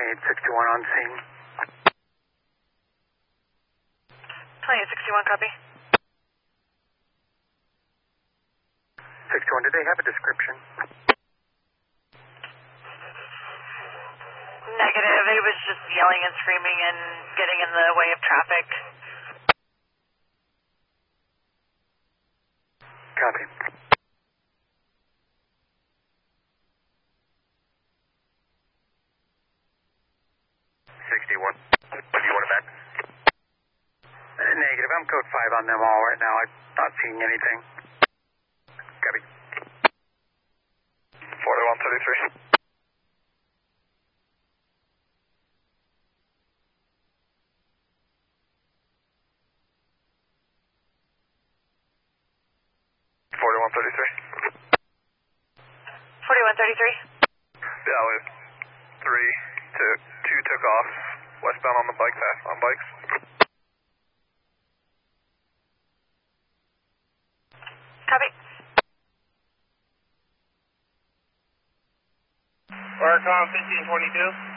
2861 on scene. 2861, copy. 61, did they have a description? Negative. It was just yelling and screaming and getting in the way of traffic. Copy. What do you want back? Negative. I'm code 5 on them all right now. I'm not seeing anything. Copy. 4133. 4133. 4133. Yeah, with 2 took off westbound on the bike path on bikes. Copy. Aircom 1522.